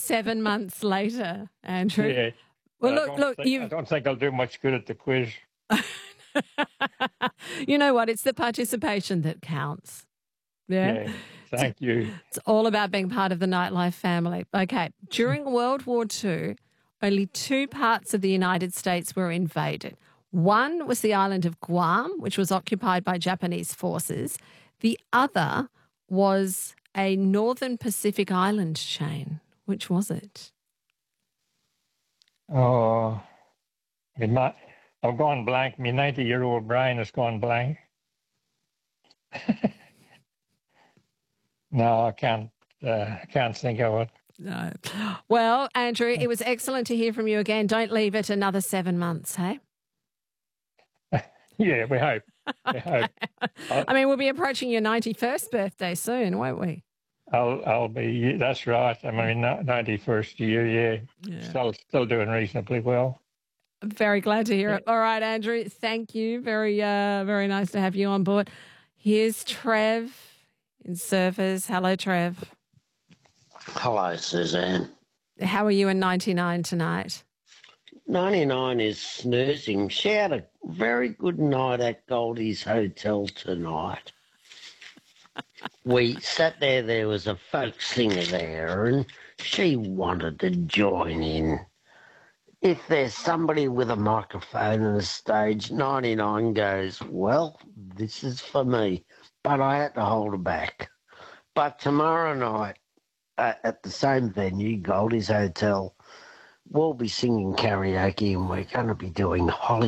7 months later, Andrew. Yeah. Well, I don't think I'll do much good at the quiz. You know what? It's the participation that counts. Yeah. Thank you. It's all about being part of the Nightlife family. Okay. During World War II, only 2 parts of the United States were invaded. One was the island of Guam, which was occupied by Japanese forces. The other was a northern Pacific island chain. Which was it? Oh, I've gone blank. My 90-year-old brain has gone blank. No, I can't think of it. No. Well, Andrew, it was excellent to hear from you again. Don't leave it another 7 months, hey? Yeah, we hope. We hope. I mean, we'll be approaching your 91st birthday soon, won't we? I'll be. That's right. I mean, 91st year. Yeah. Still doing reasonably well. I'm very glad to hear it. All right, Andrew. Thank you. Very nice to have you on board. Here's Trev in Surfers. Hello, Trev. Hello, Suzanne. How are you in 99 tonight? 99 is snoozing. She had a very good night at Goldie's Hotel tonight. We sat there was a folk singer there, and she wanted to join in. If there's somebody with a microphone and a stage, 99 goes, well, this is for me. But I had to hold her back. But tomorrow night, at the same venue, Goldie's Hotel, we'll be singing karaoke, and we're going to be doing Holly